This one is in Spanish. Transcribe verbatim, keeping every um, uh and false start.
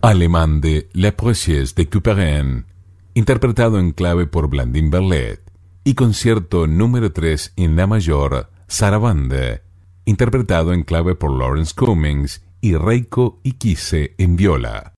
Alemán de La Poésie de Couperin, interpretado en clave por Blandine Berlet, y concierto número tres en La mayor, Sarabande, interpretado en clave por Lawrence Cummings y Reiko Ikise en viola.